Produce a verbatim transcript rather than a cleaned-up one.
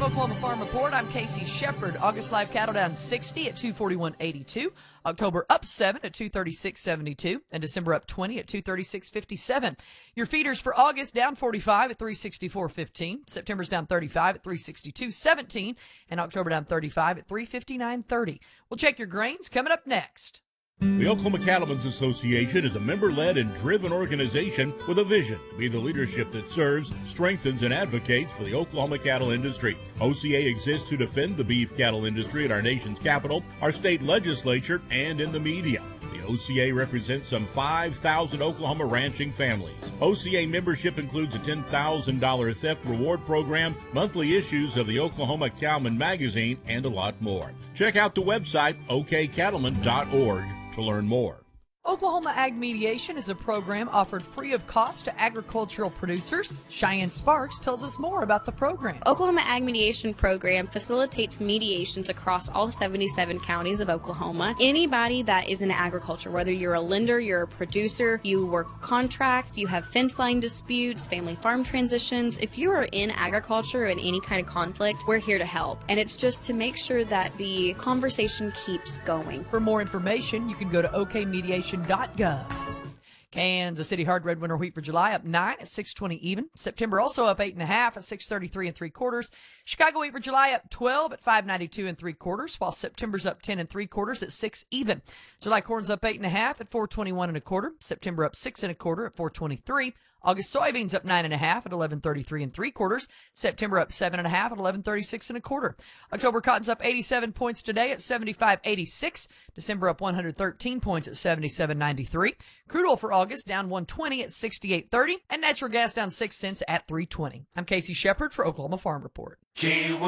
Oklahoma Farm Report. I'm Casey Shepard. August live cattle down sixty at two forty-one eighty-two. October up seven at two thirty-six seventy-two. And December up twenty at two thirty-six fifty-seven. Your feeders for August down forty-five at three sixty-four fifteen. September's down thirty-five at three sixty-two seventeen. And October down thirty-five at three fifty-nine thirty. We'll check your grains coming up next. The Oklahoma Cattlemen's Association is a member-led and driven organization with a vision to be the leadership that serves, strengthens, and advocates for the Oklahoma cattle industry. O C A exists to defend the beef cattle industry at our nation's capital, our state legislature, and in the media. The O C A represents some five thousand Oklahoma ranching families. O C A membership includes a ten thousand dollars theft reward program, monthly issues of the Oklahoma Cowman magazine, and a lot more. Check out the website o k cattlemen dot org to learn more. Oklahoma Ag Mediation is a program offered free of cost to agricultural producers. Cheyenne Sparks tells us more about the program. Oklahoma Ag Mediation Program facilitates mediations across all seventy-seven counties of Oklahoma. Anybody that is in agriculture, whether you're a lender, you're a producer, you work contract, you have fence line disputes, family farm transitions, if you are in agriculture in any kind of conflict, we're here to help. And it's just to make sure that the conversation keeps going. For more information, you can go to o k mediation dot gov. Kansas City hard red winter wheat for July up nine at six twenty even. September also up eight and a half at six thirty-three and three quarters. Chicago wheat for July up twelve at five ninety-two and three quarters, while September's up ten and three quarters at six even. July corn's up eight and a half at four twenty-one and a quarter. September up six and a quarter at four twenty-three. August soybeans up nine and a half at eleven thirty-three and three quarters. September up seven and a half at eleven thirty-six and a quarter. October cotton's up eighty-seven points today at seventy-five eighty-six. December up one hundred thirteen points at seventy-seven ninety-three. Crude oil for August down one twenty at sixty-eight thirty, and natural gas down six cents at three twenty. I'm Casey Shepard for Oklahoma Farm Report.